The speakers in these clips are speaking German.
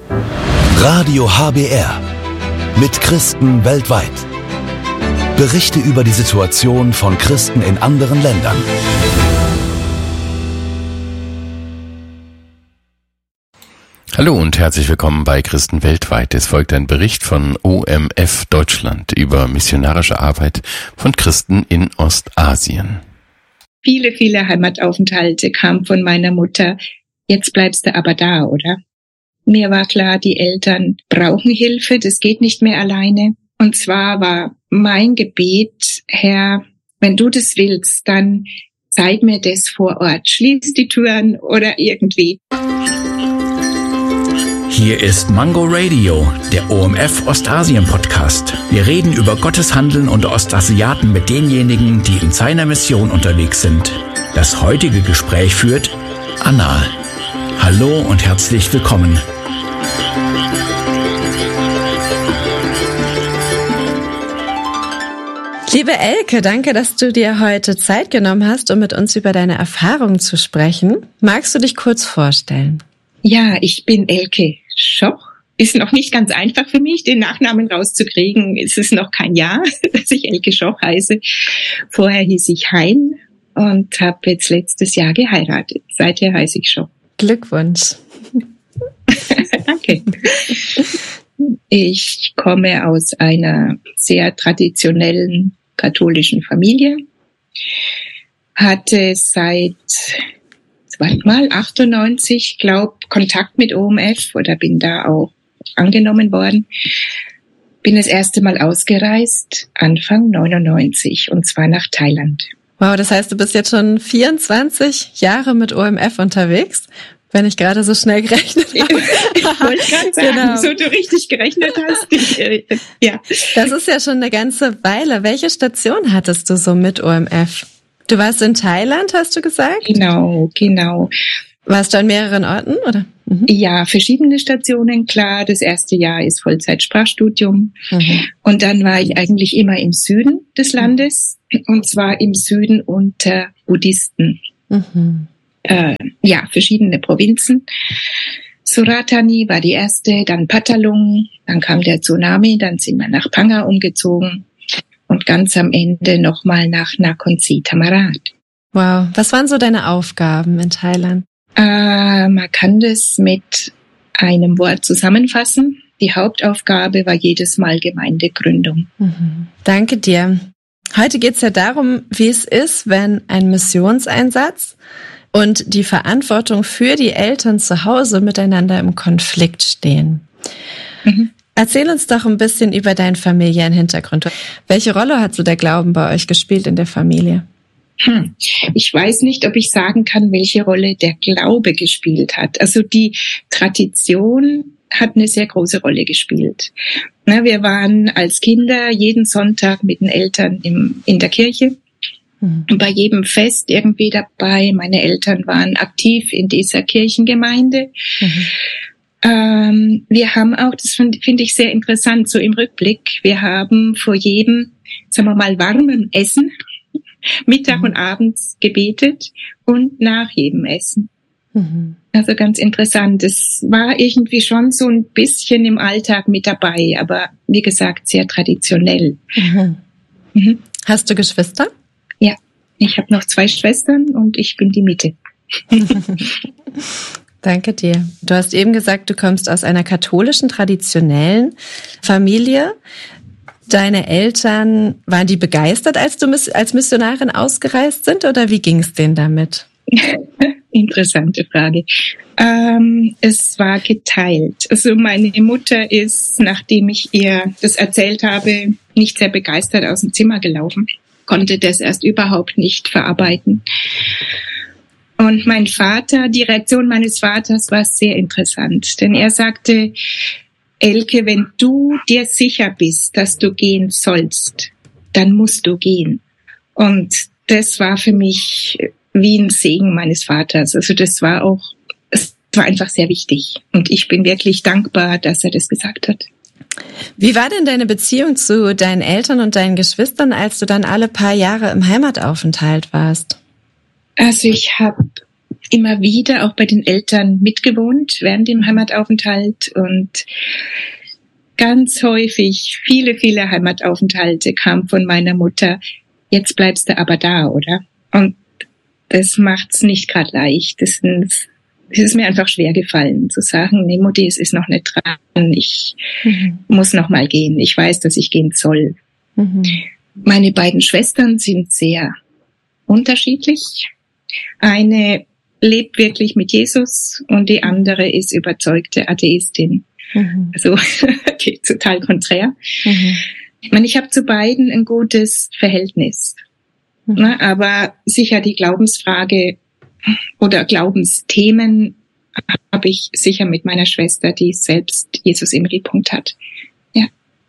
Radio HBR mit Christen weltweit. Berichte über die Situation von Christen in anderen Ländern. Hallo und herzlich willkommen bei Christen weltweit. Es folgt ein Bericht von OMF Deutschland über missionarische Arbeit von Christen in Ostasien. Viele Heimataufenthalte kamen von meiner Mutter. Jetzt bleibst du aber da, oder? Mir war klar, die Eltern brauchen Hilfe, das geht nicht mehr alleine. Und zwar war mein Gebet, Herr, wenn du das willst, dann zeig mir das vor Ort. Schließ die Türen oder irgendwie. Hier ist Mango Radio, der OMF Ostasien Podcast. Wir reden über Gottes Handeln unter Ostasiaten mit denjenigen, die in seiner Mission unterwegs sind. Das heutige Gespräch führt Anna. Hallo und herzlich willkommen. Liebe Elke, danke, dass du dir heute Zeit genommen hast, um mit uns über deine Erfahrungen zu sprechen. Magst du dich kurz vorstellen? Ja, ich bin Elke Schoch. Ist noch nicht ganz einfach für mich, den Nachnamen rauszukriegen. Es ist noch kein Jahr, dass ich Elke Schoch heiße. Vorher hieß ich Hein und habe jetzt letztes Jahr geheiratet. Seither heiße ich Schoch. Glückwunsch. Danke. Ich komme aus einer sehr traditionellen katholischen Familie, hatte seit 98, Kontakt mit OMF oder bin da auch angenommen worden. Bin das erste Mal ausgereist, Anfang 99, und zwar nach Thailand. Wow, das heißt, du bist jetzt schon 24 Jahre mit OMF unterwegs, wenn ich gerade so schnell gerechnet habe. Ich wollte gerade sagen, genau. So du richtig gerechnet hast. Ja. Das ist ja schon eine ganze Weile. Welche Station hattest du so mit OMF? Du warst in Thailand, hast du gesagt? Genau. Warst du an mehreren Orten, oder? Mhm. Ja, verschiedene Stationen, klar. Das erste Jahr ist Vollzeitsprachstudium. Mhm. Und dann war ich eigentlich immer im Süden des Landes. Und zwar im Süden unter Buddhisten. Mhm. Verschiedene Provinzen. Suratani war die erste, dann Patalung, dann kam der Tsunami, dann sind wir nach Panga umgezogen und ganz am Ende nochmal nach Nakhon Si Thammarat. Wow, was waren so deine Aufgaben in Thailand? Man kann das mit einem Wort zusammenfassen. Die Hauptaufgabe war jedes Mal Gemeindegründung. Mhm. Danke dir. Heute geht's ja darum, wie es ist, wenn ein Missionseinsatz und die Verantwortung für die Eltern zu Hause miteinander im Konflikt stehen. Mhm. Erzähl uns doch ein bisschen über deinen familiären Hintergrund. Welche Rolle hat so der Glauben bei euch gespielt in der Familie? Ich weiß nicht, ob ich sagen kann, welche Rolle der Glaube gespielt hat. Also die Tradition hat eine sehr große Rolle gespielt. Wir waren als Kinder jeden Sonntag mit den Eltern in der Kirche. Und bei jedem Fest irgendwie dabei. Meine Eltern waren aktiv in dieser Kirchengemeinde. Mhm. Wir haben auch, das finde ich sehr interessant, so im Rückblick, wir haben vor jedem, sagen wir mal, warmen Essen, Mittag und abends gebetet und nach jedem Essen. Mhm. Also ganz interessant. Es war irgendwie schon so ein bisschen im Alltag mit dabei, aber wie gesagt, sehr traditionell. Mhm. Mhm. Hast du Geschwister? Ja, ich habe noch 2 Schwestern und ich bin die Mitte. Danke dir. Du hast eben gesagt, du kommst aus einer katholischen, traditionellen Familie. Deine Eltern, waren die begeistert, als du als Missionarin ausgereist sind, oder wie ging es denen damit? Interessante Frage. Es war geteilt. Also meine Mutter ist, nachdem ich ihr das erzählt habe, nicht sehr begeistert aus dem Zimmer gelaufen, konnte das erst überhaupt nicht verarbeiten. Und mein Vater, die Reaktion meines Vaters war sehr interessant, denn er sagte, Elke, wenn du dir sicher bist, dass du gehen sollst, dann musst du gehen. Und das war für mich wie ein Segen meines Vaters. Also es war einfach sehr wichtig. Und ich bin wirklich dankbar, dass er das gesagt hat. Wie war denn deine Beziehung zu deinen Eltern und deinen Geschwistern, als du dann alle paar Jahre im Heimataufenthalt warst? Also ich habe immer wieder auch bei den Eltern mitgewohnt während dem Heimataufenthalt und ganz häufig, viele Heimataufenthalte kamen von meiner Mutter, jetzt bleibst du aber da, oder? Und das macht's nicht gerade leicht. Es ist mir einfach schwer gefallen, zu sagen, nee Mutti, es ist noch nicht dran, ich muss noch mal gehen, ich weiß, dass ich gehen soll. Meine beiden Schwestern sind sehr unterschiedlich. Eine lebt wirklich mit Jesus und die andere ist überzeugte Atheistin. Also total konträr. Ich meine, ich habe zu beiden ein gutes Verhältnis. Ne, aber sicher die Glaubensfrage oder Glaubensthemen habe ich sicher mit meiner Schwester, die selbst Jesus im Mittelpunkt hat. Ja.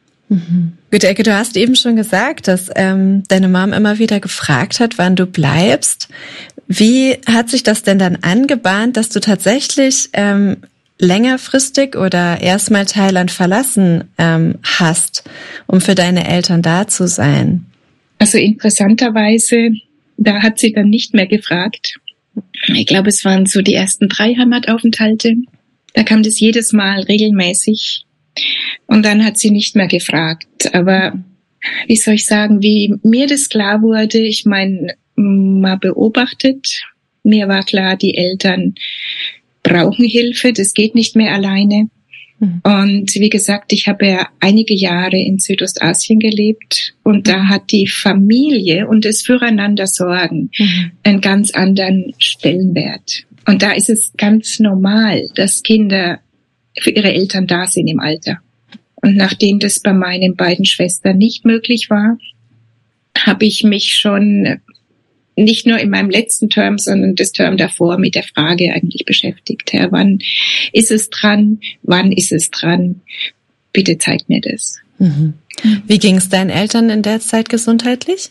Gut, Elke, du hast eben schon gesagt, dass deine Mom immer wieder gefragt hat, wann du bleibst. Wie hat sich das denn dann angebahnt, dass du tatsächlich längerfristig oder erstmal Thailand verlassen hast, um für deine Eltern da zu sein? Also interessanterweise, da hat sie dann nicht mehr gefragt. Ich glaube, es waren so die ersten 3 Heimataufenthalte. Da kam das jedes Mal regelmäßig. Und dann hat sie nicht mehr gefragt. Aber wie soll ich sagen, wie mir das klar wurde, ich meine, mal beobachtet. Mir war klar, die Eltern brauchen Hilfe, das geht nicht mehr alleine. Und wie gesagt, ich habe ja einige Jahre in Südostasien gelebt und da hat die Familie und das Füreinander-Sorgen einen ganz anderen Stellenwert. Und da ist es ganz normal, dass Kinder für ihre Eltern da sind im Alter. Und nachdem das bei meinen beiden Schwestern nicht möglich war, habe ich mich schon nicht nur in meinem letzten Term, sondern das Term davor mit der Frage eigentlich beschäftigt. Herr, wann ist es dran? Wann ist es dran? Bitte zeigt mir das. Wie ging es deinen Eltern in der Zeit gesundheitlich?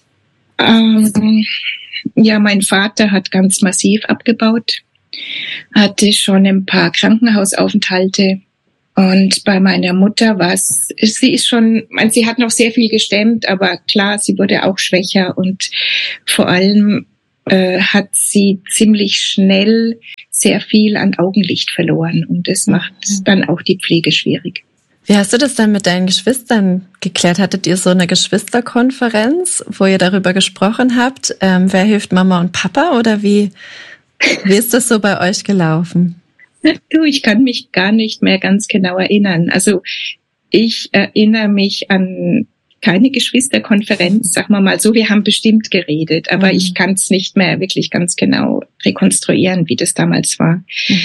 Ja, mein Vater hat ganz massiv abgebaut, hatte schon ein paar Krankenhausaufenthalte. Und bei meiner Mutter sie hat noch sehr viel gestemmt, aber klar, sie wurde auch schwächer und vor allem hat sie ziemlich schnell sehr viel an Augenlicht verloren und das macht dann auch die Pflege schwierig. Wie hast du das dann mit deinen Geschwistern geklärt? Hattet ihr so eine Geschwisterkonferenz, wo ihr darüber gesprochen habt? Wer hilft Mama und Papa oder wie ist das so bei euch gelaufen? Du, ich kann mich gar nicht mehr ganz genau erinnern. Also ich erinnere mich an keine Geschwisterkonferenz, sagen wir mal so. Wir haben bestimmt geredet, aber ich kann es nicht mehr wirklich ganz genau rekonstruieren, wie das damals war.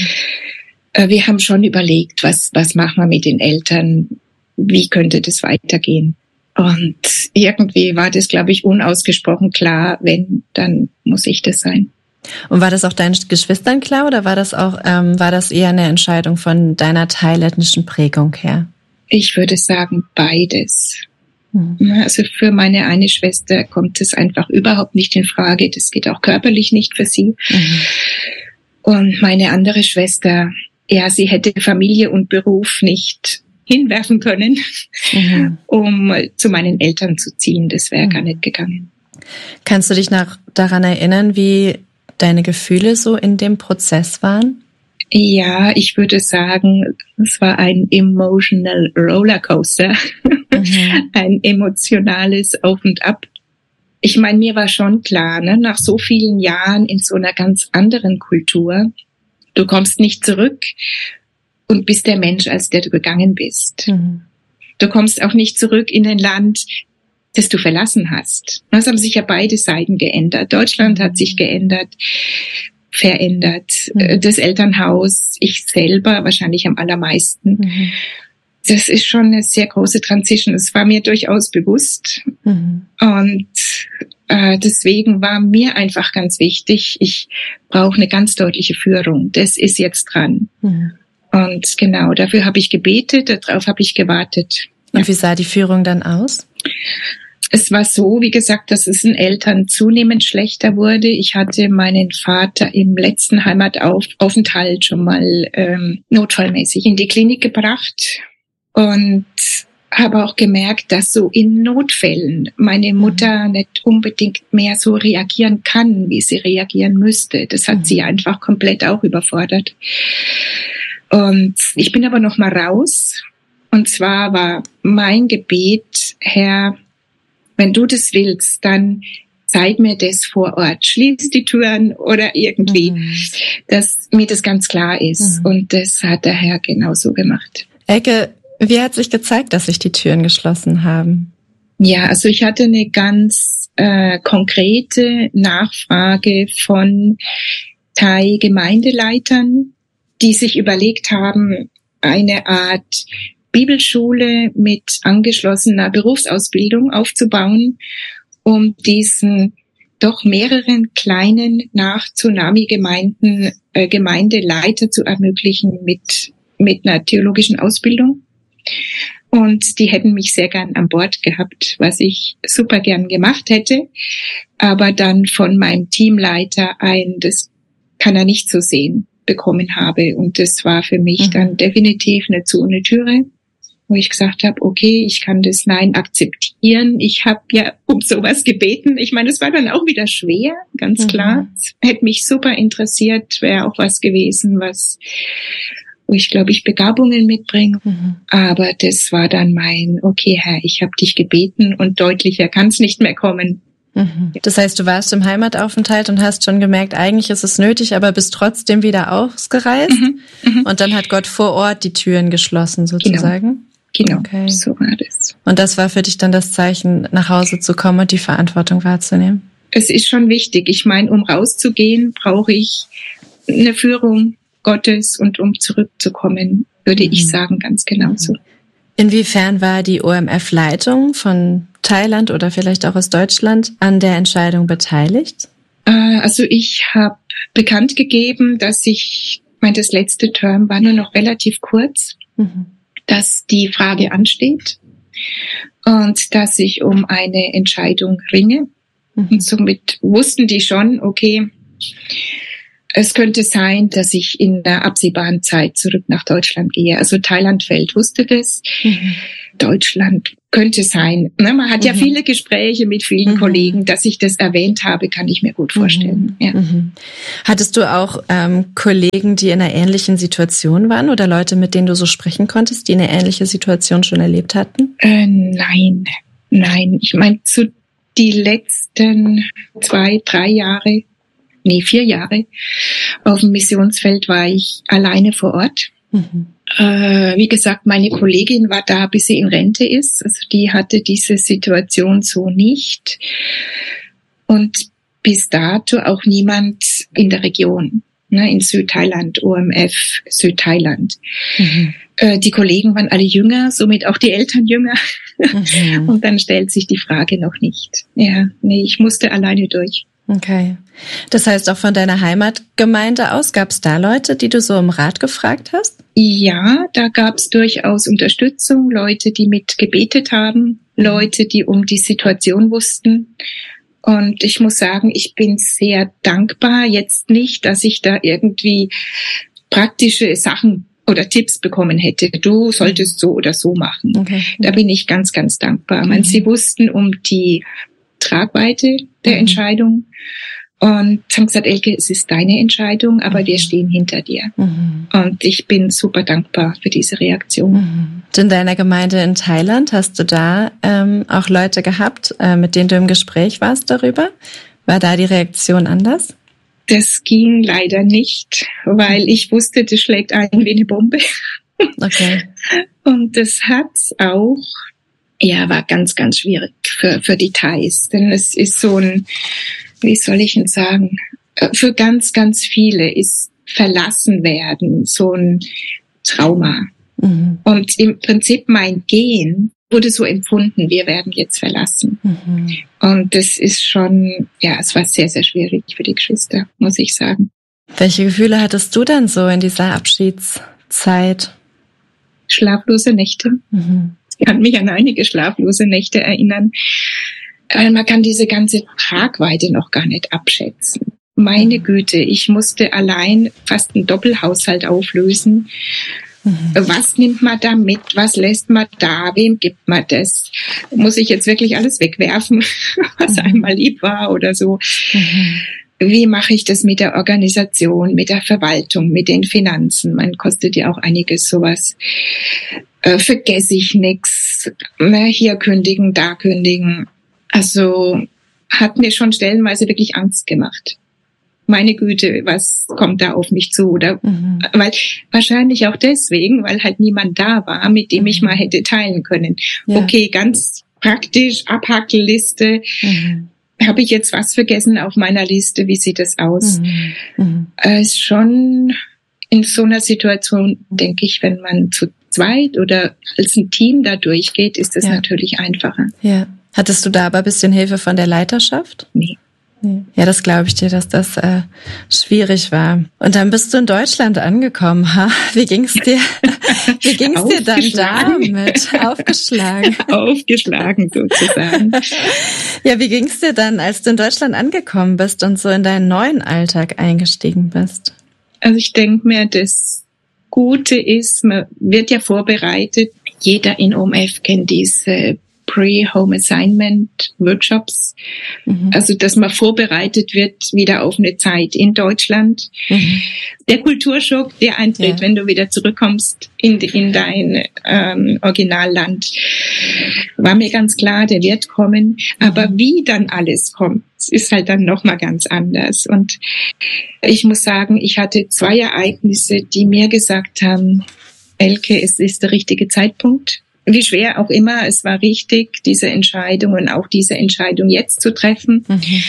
Wir haben schon überlegt, was machen wir mit den Eltern, wie könnte das weitergehen. Und irgendwie war das, glaube ich, unausgesprochen klar, wenn, dann muss ich das sein. Und war das auch deinen Geschwistern klar oder war das eher eine Entscheidung von deiner thailändischen Prägung her? Ich würde sagen, beides. Also für meine eine Schwester kommt es einfach überhaupt nicht in Frage. Das geht auch körperlich nicht für sie. Und meine andere Schwester, ja, sie hätte Familie und Beruf nicht hinwerfen können, um zu meinen Eltern zu ziehen. Das wäre gar nicht gegangen. Kannst du dich daran erinnern, wie deine Gefühle so in dem Prozess waren? Ja, ich würde sagen, es war ein emotional Rollercoaster, ein emotionales Auf und Ab. Ich meine, mir war schon klar, ne, nach so vielen Jahren in so einer ganz anderen Kultur, du kommst nicht zurück und bist der Mensch, als der du gegangen bist. Du kommst auch nicht zurück in ein Land, das du verlassen hast. Es haben sich ja beide Seiten geändert. Deutschland hat sich verändert. Das Elternhaus, ich selber wahrscheinlich am allermeisten. Das ist schon eine sehr große Transition. Das war mir durchaus bewusst. Und deswegen war mir einfach ganz wichtig, ich brauche eine ganz deutliche Führung. Das ist jetzt dran. Und genau, dafür habe ich gebetet, darauf habe ich gewartet. Und wie sah die Führung dann aus? Es war so, wie gesagt, dass es den Eltern zunehmend schlechter wurde. Ich hatte meinen Vater im letzten Heimataufenthalt schon mal notfallmäßig in die Klinik gebracht. Und habe auch gemerkt, dass so in Notfällen meine Mutter nicht unbedingt mehr so reagieren kann, wie sie reagieren müsste. Das hat sie einfach komplett auch überfordert. Und ich bin aber noch mal raus. Und zwar war mein Gebet: Herr, wenn du das willst, dann zeig mir das vor Ort. Schließ die Türen oder irgendwie, dass mir das ganz klar ist. Und das hat der Herr genauso gemacht. Elke, wie hat sich gezeigt, dass sich die Türen geschlossen haben? Ja, also ich hatte eine ganz konkrete Nachfrage von Thai-Gemeindeleitern, die sich überlegt haben, eine Art Bibelschule mit angeschlossener Berufsausbildung aufzubauen, um diesen doch mehreren kleinen Nach-Tsunami-Gemeinden Gemeindeleiter zu ermöglichen mit einer theologischen Ausbildung. Und die hätten mich sehr gern an Bord gehabt, was ich super gern gemacht hätte, aber dann von meinem Teamleiter das kann er nicht so sehen, bekommen habe. Und das war für mich dann definitiv eine zu ohne Türe, wo ich gesagt habe, okay, ich kann das Nein akzeptieren. Ich habe ja um sowas gebeten. Ich meine, es war dann auch wieder schwer, ganz klar. Es hätte mich super interessiert, wäre auch was gewesen, wo ich, glaube ich, Begabungen mitbringe. Aber das war dann okay, Herr, ich habe dich gebeten und deutlicher kann es nicht mehr kommen. Das heißt, du warst im Heimataufenthalt und hast schon gemerkt, eigentlich ist es nötig, aber bist trotzdem wieder ausgereist. Und dann hat Gott vor Ort die Türen geschlossen, sozusagen? Genau, okay. So war das. Und das war für dich dann das Zeichen, nach Hause zu kommen und die Verantwortung wahrzunehmen? Es ist schon wichtig. Ich meine, um rauszugehen, brauche ich eine Führung Gottes, und um zurückzukommen, würde ich sagen, ganz genauso. Inwiefern war die OMF-Leitung von Thailand oder vielleicht auch aus Deutschland an der Entscheidung beteiligt? Also ich habe bekannt gegeben, dass das letzte Term war nur noch relativ kurz, dass die Frage ansteht und dass ich um eine Entscheidung ringe. Und somit wussten die schon, okay, es könnte sein, dass ich in der absehbaren Zeit zurück nach Deutschland gehe. Also Thailand-Feld wusste das. Deutschland könnte sein. Man hat ja viele Gespräche mit vielen Kollegen. Dass ich das erwähnt habe, kann ich mir gut vorstellen. Ja. Hattest du auch Kollegen, die in einer ähnlichen Situation waren oder Leute, mit denen du so sprechen konntest, die eine ähnliche Situation schon erlebt hatten? Nein. Ich meine, die letzten 4 Jahre auf dem Missionsfeld war ich alleine vor Ort. Wie gesagt, meine Kollegin war da, bis sie in Rente ist. Also die hatte diese Situation so nicht. Und bis dato auch niemand in der Region, in Südthailand, OMF Südthailand. Die Kollegen waren alle jünger, somit auch die Eltern jünger. Und dann stellt sich die Frage noch nicht. Ich musste alleine durch. Okay. Das heißt, auch von deiner Heimatgemeinde aus, gab es da Leute, die du so um Rat gefragt hast? Ja, da gab es durchaus Unterstützung, Leute, die mitgebetet haben, Leute, die um die Situation wussten. Und ich muss sagen, ich bin sehr dankbar. Jetzt nicht, dass ich da irgendwie praktische Sachen oder Tipps bekommen hätte. Du solltest so oder so machen. Okay. Da bin ich ganz, ganz dankbar. Sie wussten um die Tragweite der Entscheidung und haben gesagt, Elke, es ist deine Entscheidung, aber wir stehen hinter dir. Und ich bin super dankbar für diese Reaktion. In deiner Gemeinde in Thailand, hast du da auch Leute gehabt, mit denen du im Gespräch warst darüber? War da die Reaktion anders? Das ging leider nicht, weil ich wusste, das schlägt ein wie eine Bombe. Okay. Und das hat's auch. Ja, war ganz, ganz schwierig für die Thais, denn es ist so wie soll ich denn sagen, für ganz, ganz viele ist verlassen werden so ein Trauma. Und im Prinzip mein Gehen wurde so empfunden, wir werden jetzt verlassen. Und das ist schon, es war sehr, sehr schwierig für die Geschwister, muss ich sagen. Welche Gefühle hattest du dann so in dieser Abschiedszeit? Schlaflose Nächte. Ich kann mich an einige schlaflose Nächte erinnern, weil man kann diese ganze Tragweite noch gar nicht abschätzen. Meine Güte, ich musste allein fast einen Doppelhaushalt auflösen Was nimmt man da mit? Was lässt man da? Wem gibt man das? Muss ich jetzt wirklich alles wegwerfen, was einmal lieb war oder so? Wie mache ich das mit der Organisation, mit der Verwaltung, mit den Finanzen? Man kostet ja auch einiges sowas. Vergesse ich nichts? Hier kündigen, da kündigen. Also hat mir schon stellenweise wirklich Angst gemacht. Meine Güte, was kommt da auf mich zu? Oder weil wahrscheinlich auch deswegen, weil halt niemand da war, mit dem ich mal hätte teilen können. Ja. Okay, ganz praktisch, Abhackelliste. Habe ich jetzt was vergessen auf meiner Liste? Wie sieht das aus? Ist schon in so einer Situation, denke ich, wenn man zu zweit oder als ein Team da durchgeht, ist das natürlich einfacher. Ja. Hattest du da aber ein bisschen Hilfe von der Leiterschaft? Nee. Ja, das glaube ich dir, dass das schwierig war. Und dann bist du in Deutschland angekommen, ha? Wie ging's dir? Wie ging's dir dann damit? Aufgeschlagen. Aufgeschlagen sozusagen. Ja, wie ging's dir dann, als du in Deutschland angekommen bist und so in deinen neuen Alltag eingestiegen bist? Also ich denke mir, das Gute ist, man wird ja vorbereitet. Jeder in OMF kennt diese Pre-Home Assignment Workshops, also dass man vorbereitet wird wieder auf eine Zeit in Deutschland. Der Kulturschock, der eintritt, wenn du wieder zurückkommst in dein Originalland, war mir ganz klar, der wird kommen. Aber wie dann alles kommt, ist halt dann nochmal ganz anders. Und ich muss sagen, ich hatte 2 Ereignisse, die mir gesagt haben, Elke, es ist der richtige Zeitpunkt. Wie schwer auch immer, es war richtig, diese Entscheidung und auch diese Entscheidung jetzt zu treffen.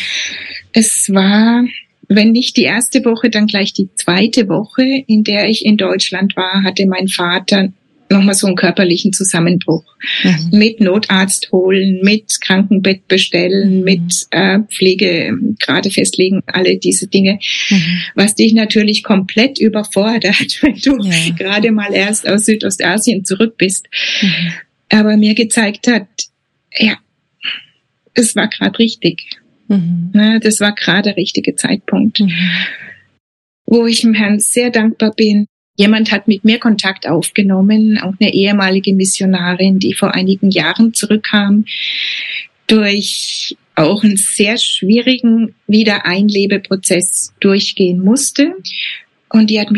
Es war, wenn nicht die erste Woche, dann gleich die 2. Woche, in der ich in Deutschland war, hatte mein Vater nochmal so einen körperlichen Zusammenbruch. Mit Notarzt holen, mit Krankenbett bestellen, mit Pflegegrade festlegen, alle diese Dinge, was dich natürlich komplett überfordert, wenn du gerade mal erst aus Südostasien zurück bist. Aber mir gezeigt hat, ja, es war gerade richtig. Das war gerade der richtige Zeitpunkt. Wo ich dem Herrn sehr dankbar bin. Jemand hat mit mir Kontakt aufgenommen, auch eine ehemalige Missionarin, die vor einigen Jahren zurückkam, durch auch einen sehr schwierigen Wiedereinlebeprozess durchgehen musste. Und die hat mich